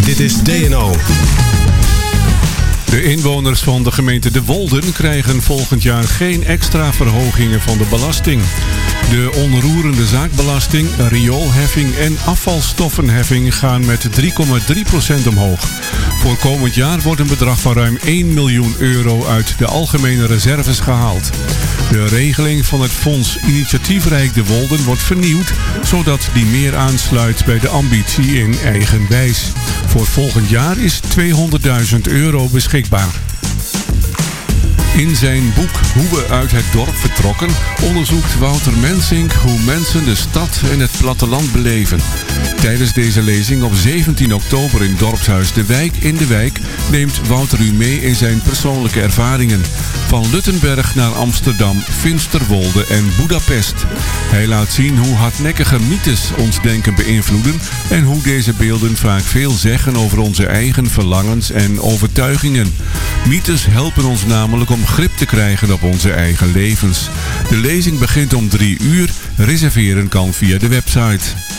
Dit is DNO. De inwoners van de gemeente De Wolden krijgen volgend jaar geen extra verhogingen van de belasting. De onroerende zaakbelasting, rioolheffing en afvalstoffenheffing gaan met 3,3% omhoog. Voor komend jaar wordt een bedrag van ruim 1 miljoen euro uit de algemene reserves gehaald. De regeling van het fonds Initiatiefrijk De Wolden wordt vernieuwd, zodat die meer aansluit bij de ambitie in eigenwijs. Voor volgend jaar is 200.000 euro beschikbaar. In zijn boek Hoe we uit het dorp vertrokken onderzoekt Wouter Mensink hoe mensen de stad en het platteland beleven. Tijdens deze lezing op 17 oktober in Dorpshuis De Wijk in De Wijk neemt Wouter u mee in zijn persoonlijke ervaringen. Van Luttenberg naar Amsterdam, Finsterwolde en Budapest. Hij laat zien hoe hardnekkige mythes ons denken beïnvloeden en hoe deze beelden vaak veel zeggen over onze eigen verlangens en overtuigingen. Mythes helpen ons namelijk om grip te krijgen op onze eigen levens. De lezing begint om 3 uur. Reserveren kan via de website.